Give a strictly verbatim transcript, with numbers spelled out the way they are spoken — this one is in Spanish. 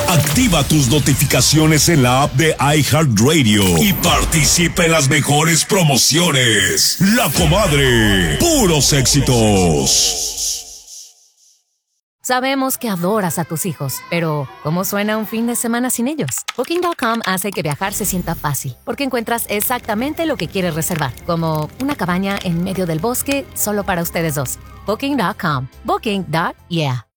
Activa tus notificaciones en la app de iHeartRadio y participa en las mejores promociones. La Comadre, puros éxitos. Sabemos que adoras a tus hijos, pero ¿cómo suena un fin de semana sin ellos? Booking punto com hace que viajar se sienta fácil, porque encuentras exactamente lo que quieres reservar, como una cabaña en medio del bosque solo para ustedes dos. Booking punto com. Booking. Yeah.